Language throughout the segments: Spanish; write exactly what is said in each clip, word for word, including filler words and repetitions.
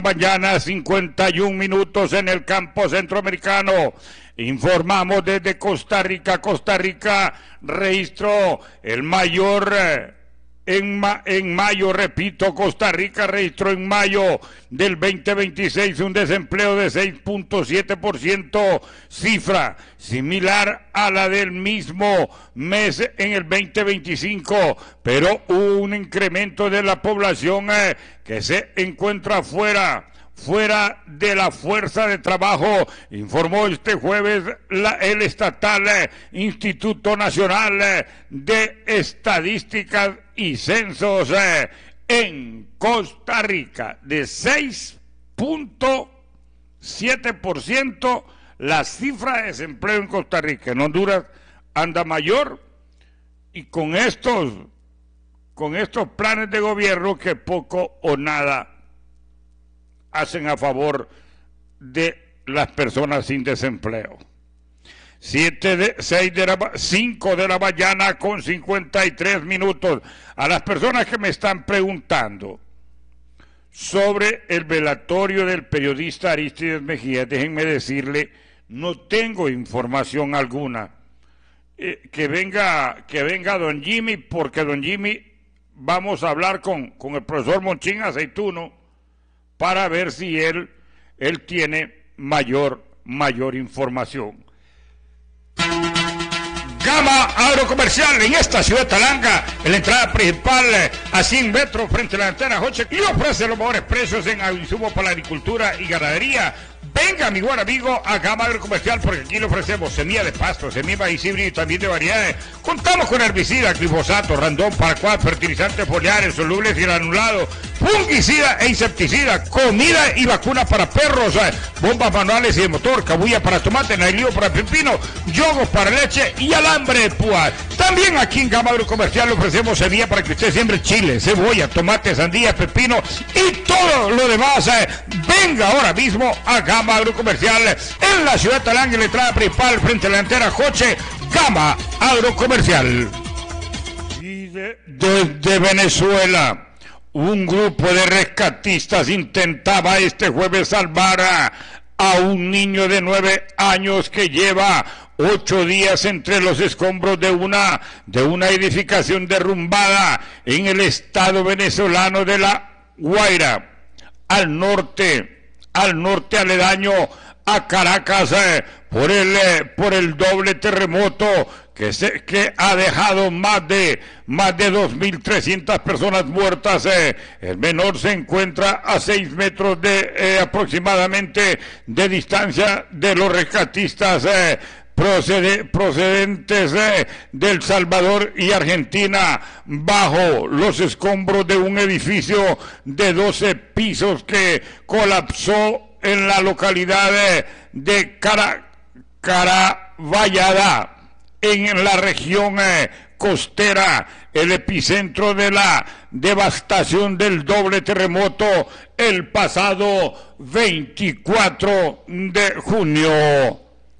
Mañana, cincuenta y un minutos en el campo centroamericano. Informamos desde Costa Rica. Costa Rica registró el mayor eh, en, ma, en mayo, repito, Costa Rica registró en mayo del veinte veintiséis un desempleo de seis punto siete por ciento, cifra similar a la del mismo mes en el veinte veinticinco, pero hubo un incremento de la población eh, que se encuentra fuera fuera de la fuerza de trabajo, informó este jueves la, el estatal eh, Instituto Nacional eh, de Estadísticas y Censos eh, en Costa Rica, de seis punto siete por ciento la cifra de desempleo en Costa Rica. En Honduras anda mayor, y con estos, con estos planes de gobierno que poco o nada hacen a favor de las personas sin desempleo. Siete de, seis de la, cinco de la mañana con cincuenta y tres minutos. A las personas que me están preguntando sobre el velatorio del periodista Arístides Mejía, déjenme decirle, no tengo información alguna. Eh, que venga, que venga don Jimmy, porque don Jimmy, vamos a hablar con, con el profesor Monchín Aceituno para ver si él, él tiene mayor, mayor información. Gama Agrocomercial en esta ciudad de Talanga, en la entrada principal a cien metros frente a la antena Joche, y ofrece los mejores precios en insumos para la agricultura y ganadería. Venga, mi buen amigo, a Gama Agrocomercial, porque aquí le ofrecemos semilla de pasto, semilla de maíz híbrido y también de variedades. Contamos con herbicida, glifosato, randón, paraquat, fertilizantes foliares, solubles y granulados, fungicida e insecticida, comida y vacuna para perros, bombas manuales y de motor, cabulla para tomate, nailío para pepino, yogos para leche y alambre de púa. También aquí en Gama Agrocomercial le ofrecemos semilla para que usted siembre chile, cebolla, tomate, sandía, pepino y todo lo demás. Venga ahora mismo a Gama Agrocomercial en la ciudad de Talanga, en la entrada principal frente a la antena Joche. Gama Agrocomercial. Y de, desde Venezuela, un grupo de rescatistas intentaba este jueves salvar a, a un niño de nueve años que lleva ocho días entre los escombros de una, de una edificación derrumbada en el estado venezolano de La Guaira, al norte al norte aledaño a Caracas, eh, por el eh, por el doble terremoto que se que ha dejado más de más de dos mil trescientas personas muertas. Eh. El menor se encuentra a seis metros de eh, aproximadamente de distancia de los rescatistas eh, Procede, procedentes eh, de El Salvador y Argentina, bajo los escombros de un edificio de doce pisos que colapsó en la localidad eh, de Cara, Caravallada, en la región eh, costera, el epicentro de la devastación del doble terremoto el pasado veinticuatro de junio.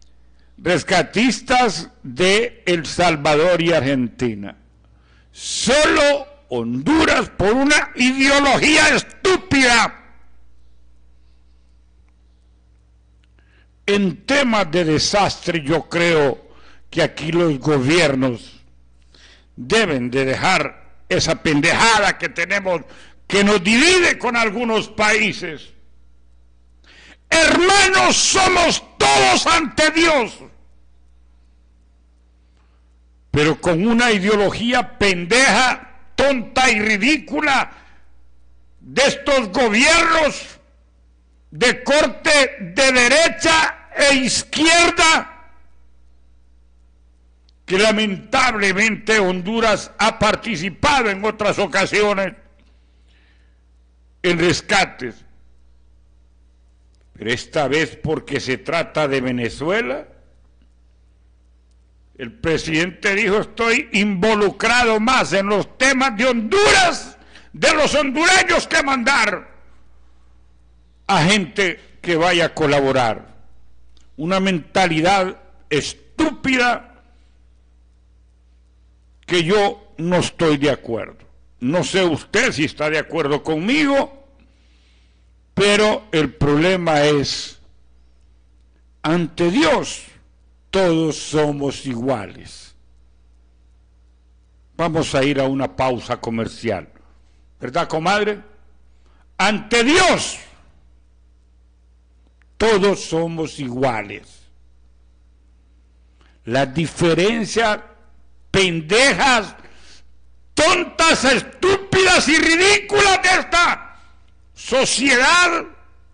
Rescatistas de El Salvador y Argentina. Solo Honduras, por una ideología estúpida en temas de desastre, yo creo que aquí los gobiernos deben de dejar esa pendejada que tenemos, que nos divide con algunos países. Hermanos somos todos ante Dios, pero con una ideología pendeja, tonta y ridícula de estos gobiernos de corte de derecha e izquierda, que lamentablemente Honduras ha participado en otras ocasiones en rescates, pero esta vez, porque se trata de Venezuela, el presidente dijo: estoy involucrado más en los temas de Honduras, de los hondureños, que mandar a gente que vaya a colaborar. Una mentalidad estúpida que yo no estoy de acuerdo. No sé usted si está de acuerdo conmigo, Pero el problema es, ante Dios, todos somos iguales. Vamos a ir a una pausa comercial. ¿Verdad, comadre? Ante Dios, todos somos iguales. Las diferencias pendejas, tontas, estúpidas y ridículas de esta sociedad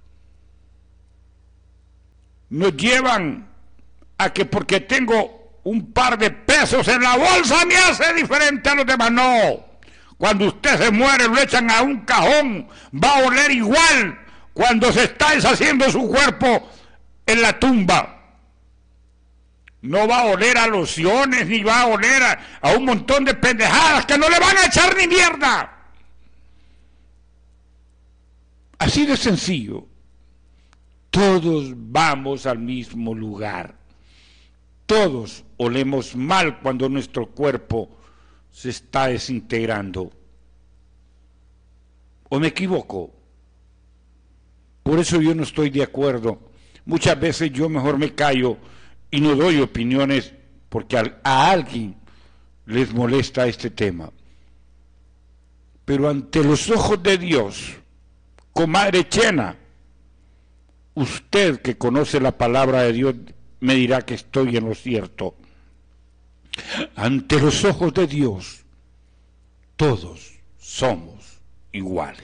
nos llevan a que porque tengo un par de pesos en la bolsa me hace diferente a los demás. No, cuando usted se muere lo echan a un cajón, va a oler igual cuando se está deshaciendo su cuerpo en la tumba. No va a oler a lociones, ni va a oler a, a un montón de pendejadas que no le van a echar ni mierda. Así de sencillo. Todos vamos al mismo lugar. Todos olemos mal cuando nuestro cuerpo se está desintegrando. ¿O me equivoco? Por eso yo no estoy de acuerdo. Muchas veces yo mejor me callo y no doy opiniones porque a, a alguien les molesta este tema. Pero ante los ojos de Dios, comadre Chena, usted que conoce la palabra de Dios me dirá que estoy en lo cierto. Ante los ojos de Dios, todos somos iguales.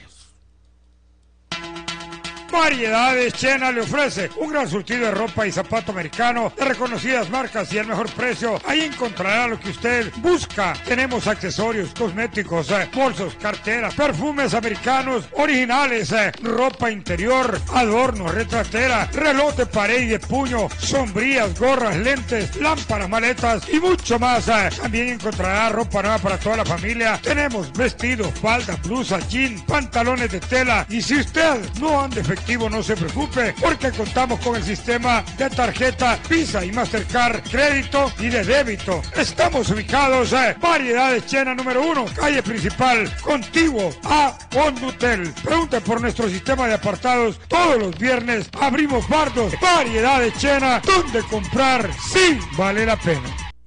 Variedades Chena le ofrece un gran surtido de ropa y zapato americano de reconocidas marcas y el mejor precio. Ahí encontrará lo que usted busca. Tenemos accesorios, cosméticos, eh, bolsos, carteras, perfumes americanos originales, eh, ropa interior, adornos, retratera, reloj de pared y de puño, sombrillas, gorras, lentes, lámparas, maletas y mucho más. Eh. También encontrará ropa nueva para toda la familia. Tenemos vestidos, faldas, blusas, jeans, pantalones de tela. Y si usted no anda efectivo, no se preocupe, porque contamos con el sistema de tarjeta Visa y Mastercard, crédito y de débito. Estamos ubicados en Variedades Chena número uno, calle principal, contiguo a Condutel. Pregunte por nuestro sistema de apartados. Todos los viernes abrimos bardos. Variedades Chena, donde comprar sí vale la pena.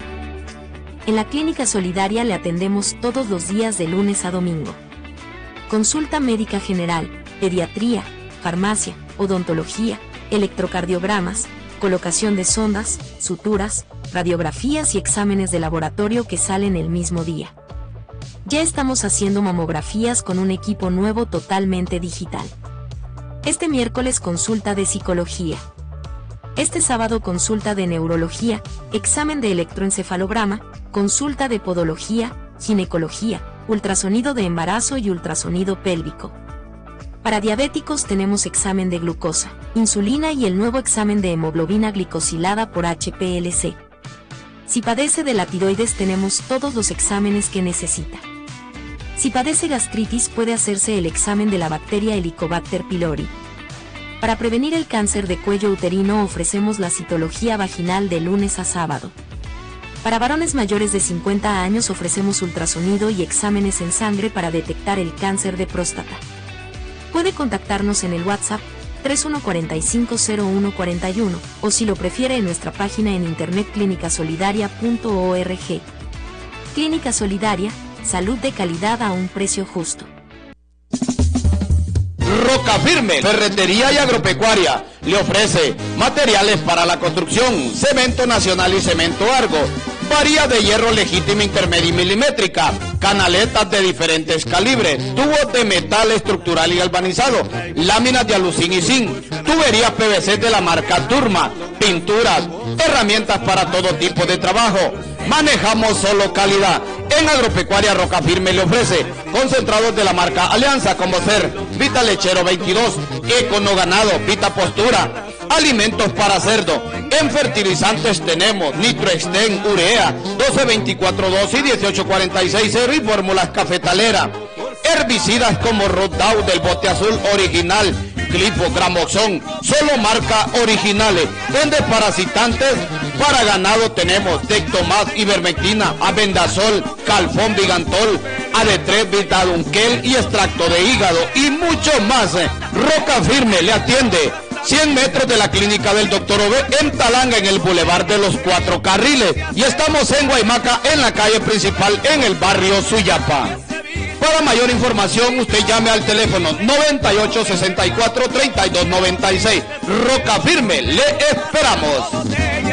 En la Clínica Solidaria le atendemos todos los días de lunes a domingo. Consulta médica general, pediatría, farmacia, odontología, electrocardiogramas, colocación de sondas, suturas, radiografías y exámenes de laboratorio que salen el mismo día. Ya estamos haciendo mamografías con un equipo nuevo totalmente digital. Este miércoles consulta de psicología. Este sábado consulta de neurología, examen de electroencefalograma, consulta de podología, ginecología, ultrasonido de embarazo y ultrasonido pélvico. Para diabéticos tenemos examen de glucosa, insulina y el nuevo examen de hemoglobina glicosilada por H P L C. Si padece de la tiroides tenemos todos los exámenes que necesita. Si padece gastritis puede hacerse el examen de la bacteria Helicobacter pylori. Para prevenir el cáncer de cuello uterino ofrecemos la citología vaginal de lunes a sábado. Para varones mayores de cincuenta años ofrecemos ultrasonido y exámenes en sangre para detectar el cáncer de próstata. Puede contactarnos en el WhatsApp tres uno cuatro cinco cero uno cuatro uno o si lo prefiere en nuestra página en internet clínica solidaria punto org. Clínica Solidaria, salud de calidad a un precio justo. Roca Firme, ferretería y agropecuaria, le ofrece materiales para la construcción, cemento nacional y cemento Argo, varía de hierro legítima intermedia y milimétrica, canaletas de diferentes calibres, tubos de metal estructural y galvanizado, láminas de alucín y zinc, tuberías P V C de la marca Turma, pinturas, herramientas para todo tipo de trabajo. Manejamos solo calidad. En Agropecuaria Roca Firme le ofrece concentrados de la marca Alianza como ser Vita Lechero veintidós, Econo Ganado, Vita Postura, alimentos para cerdo. En fertilizantes tenemos Nitroexten, Urea, doce veinticuatro doce y dieciocho cuarenta y seis cero y fórmulas cafetalera. Herbicidas como Roundup del bote azul original, Clipo, Gramoxón, solo marca originales. En desparasitantes para ganado tenemos Tectomas, Ivermectina, Abendazol, Calfón, Vigantol, Adetres, Vitadunquel y extracto de hígado y mucho más. Roca Firme le atiende cien metros de la clínica del doctor Ove en Talanga, en el Boulevard de los Cuatro Carriles. Y estamos en Guaymaca, en la calle principal, en el barrio Suyapa. Para mayor información, usted llame al teléfono noventa y ocho, sesenta y cuatro, treinta y dos noventa y seis. Roca Firme, le esperamos.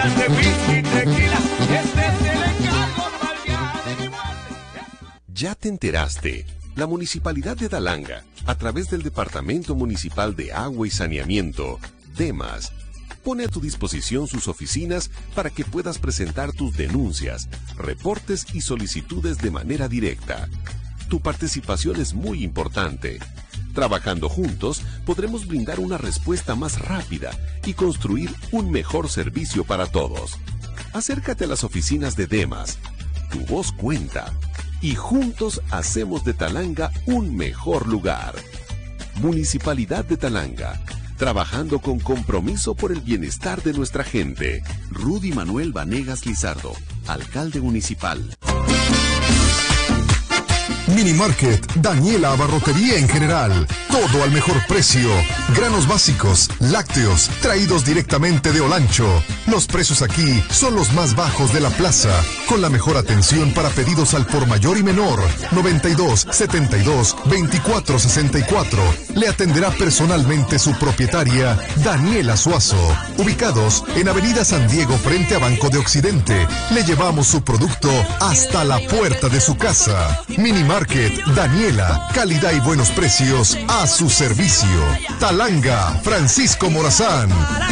¿Ya te enteraste? La Municipalidad de Talanga, a través del Departamento Municipal de Agua y Saneamiento, DEMAS, pone a tu disposición sus oficinas para que puedas presentar tus denuncias, reportes y solicitudes de manera directa. Tu participación es muy importante. Trabajando juntos, podremos brindar una respuesta más rápida y construir un mejor servicio para todos. Acércate a las oficinas de DEMAS. Tu voz cuenta. Y juntos hacemos de Talanga un mejor lugar. Municipalidad de Talanga, trabajando con compromiso por el bienestar de nuestra gente. Rudy Manuel Vanegas Lizardo, alcalde municipal. Mini Market, Daniela Abarrotería en general. Todo al mejor precio. Granos básicos, lácteos, traídos directamente de Olancho. Los precios aquí son los más bajos de la plaza, con la mejor atención para pedidos al por mayor y menor. noventa y dos, setenta y dos, veinticuatro sesenta y cuatro. Le atenderá personalmente su propietaria, Daniela Suazo. Ubicados en Avenida San Diego frente a Banco de Occidente. Le llevamos su producto hasta la puerta de su casa. Mini Market, Daniela, calidad y buenos precios a su servicio. Talanga, Francisco Morazán.